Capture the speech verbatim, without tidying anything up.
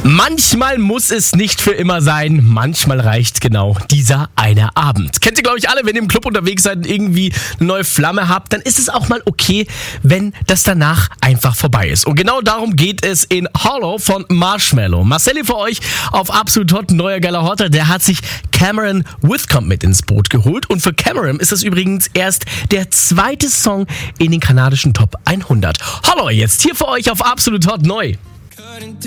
Manchmal muss es nicht für immer sein, manchmal reicht genau dieser eine Abend. Kennt ihr, glaube ich, alle, wenn ihr im Club unterwegs seid und irgendwie eine neue Flamme habt, dann ist es auch mal okay, wenn das danach einfach vorbei ist. Und genau darum geht es in Hollow von Marshmello. Marcelli für euch auf Absolut Hot, neuer geiler Hotter, der hat sich Cameron Whitcomb mit ins Boot geholt. Und für Cameron ist das übrigens erst der zweite Song in den kanadischen Top hundert. Hollow jetzt hier für euch auf Absolut Hot neu.